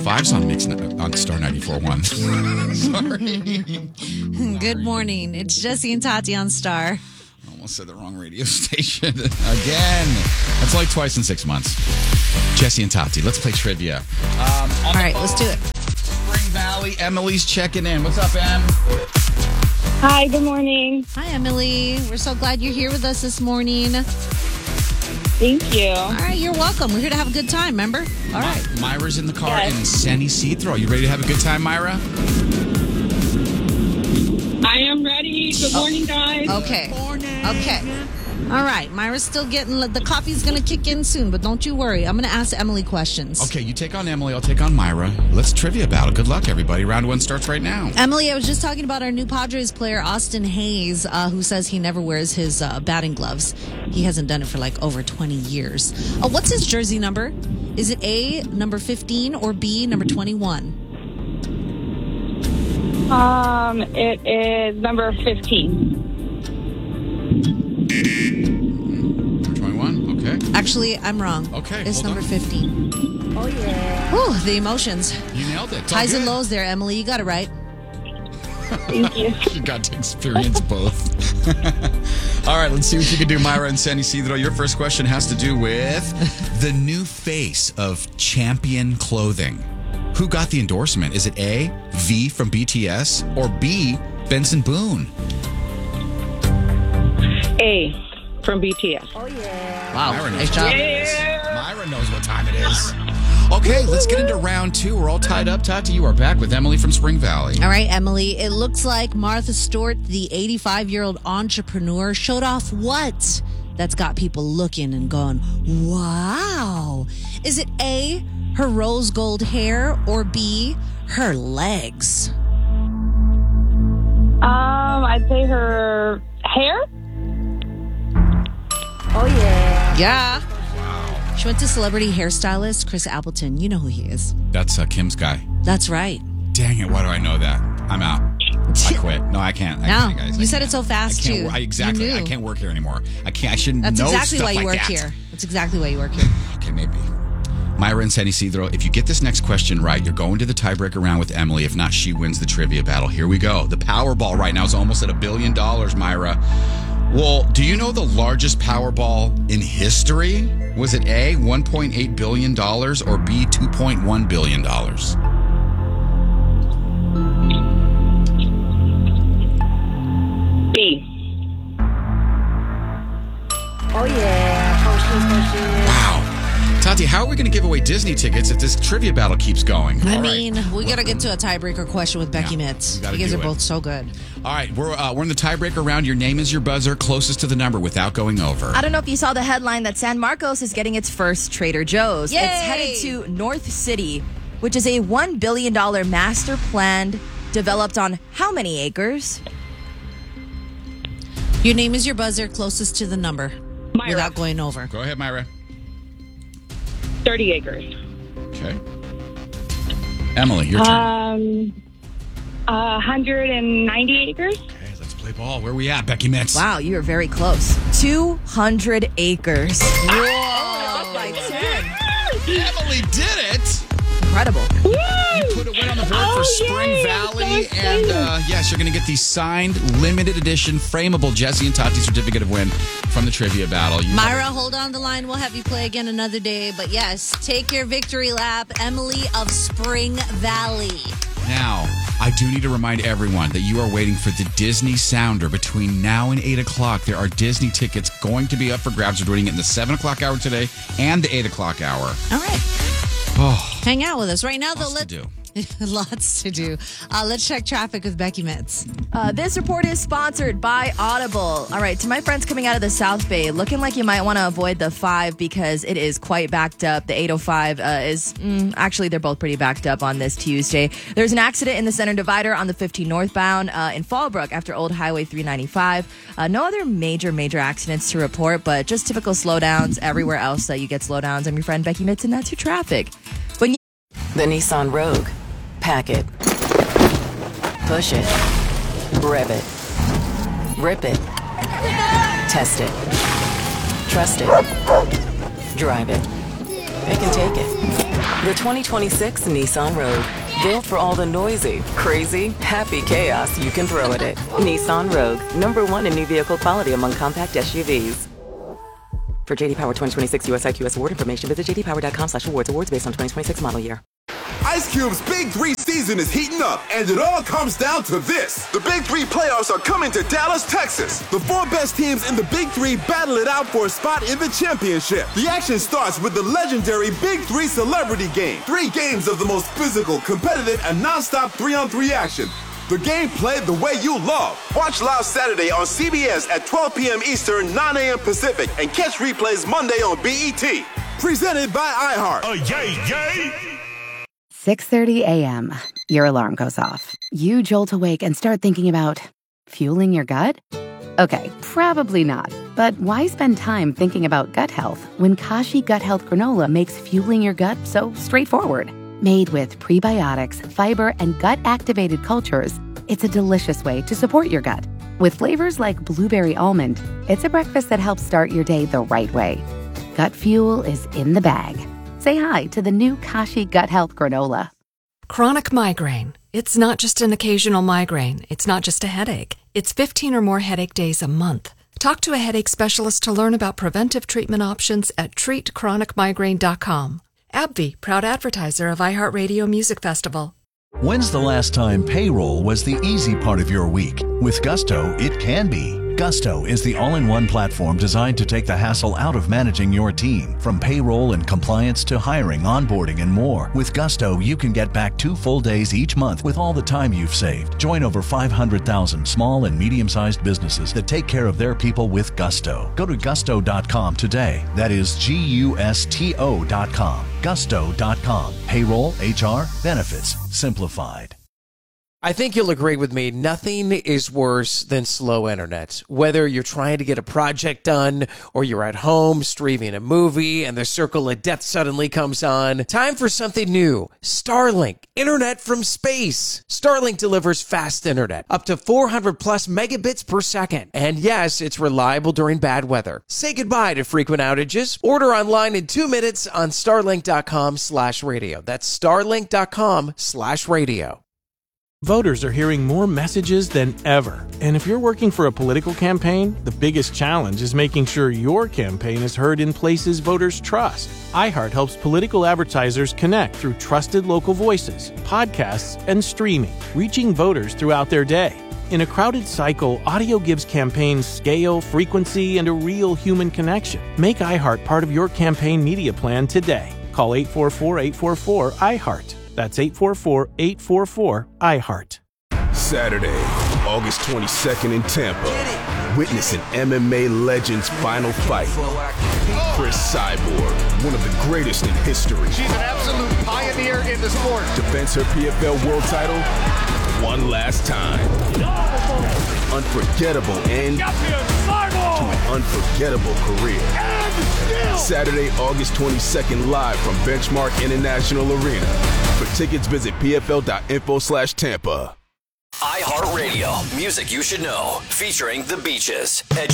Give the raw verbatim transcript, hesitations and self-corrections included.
fives on Mix on Star ninety-four point one. Sorry. Good morning. It's Jesse and Tati on Star. I almost said the wrong radio station again. That's like twice in six months. Jesse and Tati, let's play trivia. Um, All right, let's do it. Spring Valley, Emily's checking in. What's up, Em? Hi, good morning. Hi, Emily. We're so glad you're here with us this morning. Thank you. All right, you're welcome. We're here to have a good time, remember? All right. My, Myra's in the car Yes. and Sandy Cedro. You ready to have a good time, Myra? I am ready. Good morning, guys. Okay. Okay. All right. Myra's still getting, the coffee's going to kick in soon, but don't you worry. I'm going to ask Emily questions. Okay, you take on Emily, I'll take on Myra. Let's trivia battle. Good luck, everybody. Round one starts right now. Emily, I was just talking about our new Padres player, Austin Hayes, uh, who says he never wears his uh, batting gloves. He hasn't done it for like over twenty years. Uh, what's his jersey number? Is it A, number fifteen, or B, number twenty-one? Um, it is number fifteen. Number twenty-one? Okay. Actually, I'm wrong. Okay, It's hold number on. fifteen. Oh, yeah. Whew, the emotions. You nailed it. It's all Highs and good. lows there, Emily. You got it right. Thank you. You got to experience both. All right, let's see what you can do, Myra and Sandy Cedro. Your first question has to do with the new face of Champion Clothing. Who got the endorsement? Is it A, V from B T S, or B, Benson Boone? A from B T S. Wow. Myra knows Nice job. what time it is. Myra knows what time it is. Okay, let's get into round two. We're all tied up. Tati, you are back with Emily from Spring Valley. All right, Emily. It looks like Martha Stewart, the eighty-five-year-old entrepreneur, showed off what that's got people looking and going, wow. Is it A, her rose gold hair, or B, her legs? Um, I'd say her hair. Oh, yeah. Yeah. She went to celebrity hairstylist Chris Appleton. You know who he is. That's uh, Kim's guy. That's right. Dang it, why do I know that? I'm out. I quit. No, I can't. I No, can't, guys. I you said can't. it so fast, I can't, too. wor- I, exactly. You knew. I can't work here anymore. I can't. I shouldn't That's know exactly stuff why you like work that. here. That's exactly why you work here. Okay, maybe. Myra and Sandy Cedro, if you get this next question right, you're going to the tiebreaker round with Emily. If not, she wins the trivia battle. Here we go. The Powerball right now is almost at a billion dollars, Myra. Well, do you know the largest Powerball in history? Was it A, one point eight billion dollars, or B, two point one billion dollars? B. Oh, yeah. Wow. Tati, how are we going to give away Disney tickets if this trivia battle keeps going? I All right. mean, we got to get to a tiebreaker question with Becky Yeah, Mitz. we gotta You guys do are it. both so good. All right, we're uh, we're in the tiebreaker round. Your name is your buzzer, closest to the number without going over. I don't know if you saw the headline that San Marcos is getting its first Trader Joe's. Yay! It's headed to North City, which is a one billion dollars master plan developed on how many acres? Your name is your buzzer, closest to the number Myra. without going over. Go ahead, Myra. thirty acres. Okay. Emily, your turn. Um, uh, one hundred ninety acres. Okay, let's play ball. Where we at, Becky Mitz? Wow, you are very close. two hundred acres. Whoa! Up by ten. Emily did it. Incredible. Woo! You put a win on the board Oh, for Spring yay, Valley. so And excited. uh, yes, you're going to get the signed, limited edition, frameable Jesse and Tati certificate of win from the trivia battle. You Myra, hold on the line. We'll have you play again another day. But yes, take your victory lap. Emily of Spring Valley. Now, I do need to remind everyone that you are waiting for the Disney Sounder between now and eight o'clock. There are Disney tickets going to be up for grabs. We're doing it in the seven o'clock hour today and the eight o'clock hour. All right. Oh, Hang out with us. Right now, though, lots to let do. Lots to do. Uh, let's check traffic with Becky Mitz. Uh, this report is sponsored by Audible. All right, to my friends coming out of the South Bay, looking like you might want to avoid the five because it is quite backed up. The eight oh five uh, is, mm, actually, they're both pretty backed up on this Tuesday. There's an accident in the center divider on the fifteen northbound uh, in Fallbrook after Old Highway three ninety-five. Uh, no other major, major accidents to report, but just typical slowdowns everywhere else that you get slowdowns. I'm your friend Becky Mitz, and that's your traffic. When you The Nissan Rogue. Pack it. Push it. Rev it. Rip it. Test it. Trust it. Drive it. It can take it. The twenty twenty-six Nissan Rogue. Built for all the noisy, crazy, happy chaos you can throw at it. Nissan Rogue, number one in new vehicle quality among compact S U Vs. For J D Power twenty twenty-six U S I Q S award information, visit j d power dot com slash awards. Awards based on twenty twenty-six model year. Ice Cube's Big Three season is heating up, and it all comes down to this. The Big Three playoffs are coming to Dallas, Texas. The four best teams in the Big Three battle it out for a spot in the championship. The action starts with the legendary Big Three Celebrity Game. Three games of the most physical, competitive, and non-stop three-on-three action. The game played the way you love. Watch live Saturday on C B S at twelve p.m. Eastern, nine a.m. Pacific, and catch replays Monday on B E T. Presented by iHeart. Oh, yay, yay! six thirty a.m. Your alarm goes off. You jolt awake and start thinking about fueling your gut? Okay, probably not. But why spend time thinking about gut health when Kashi Gut Health Granola makes fueling your gut so straightforward? Made with prebiotics, fiber, and gut-activated cultures, it's a delicious way to support your gut. With flavors like blueberry almond, it's a breakfast that helps start your day the right way. Gut fuel is in the bag. Say hi to the new Kashi Gut Health Granola. Chronic migraine. It's not just an occasional migraine. It's not just a headache. It's fifteen or more headache days a month. Talk to a headache specialist to learn about preventive treatment options at treat chronic migraine dot com. AbbVie, proud advertiser of iHeartRadio Music Festival. When's the last time payroll was the easy part of your week? With Gusto, it can be. Gusto is the all-in-one platform designed to take the hassle out of managing your team. From payroll and compliance to hiring, onboarding, and more. With Gusto, you can get back two full days each month with all the time you've saved. Join over five hundred thousand small and medium-sized businesses that take care of their people with Gusto. Go to gusto dot com today. That is G U S T O dot com. gusto dot com. Payroll, H R, benefits, simplified. I think you'll agree with me, nothing is worse than slow internet. Whether you're trying to get a project done or you're at home streaming a movie and the circle of death suddenly comes on, time for something new. Starlink, internet from space. Starlink delivers fast internet, up to four hundred plus megabits per second. And yes, it's reliable during bad weather. Say goodbye to frequent outages. Order online in two minutes on starlink dot com slash radio. That's starlink dot com slash radio. Voters are hearing more messages than ever. And if you're working for a political campaign, the biggest challenge is making sure your campaign is heard in places voters trust. iHeart helps political advertisers connect through trusted local voices, podcasts, and streaming, reaching voters throughout their day. In a crowded cycle, audio gives campaigns scale, frequency, and a real human connection. Make iHeart part of your campaign media plan today. Call eight four four, eight four four, iHeart. That's eight four four, eight four four, iHeart. Saturday, August twenty-second in Tampa. Witness an M M A legend's final fight. Chris Cyborg, one of the greatest in history. She's an absolute pioneer in the sport. Defends her P F L world title one last time. Unforgettable end to an unforgettable career. Saturday, August twenty-second, live from Benchmark International Arena. For tickets, visit p f l dot info slash Tampa. iHeartRadio, music you should know, featuring The Beaches. Edge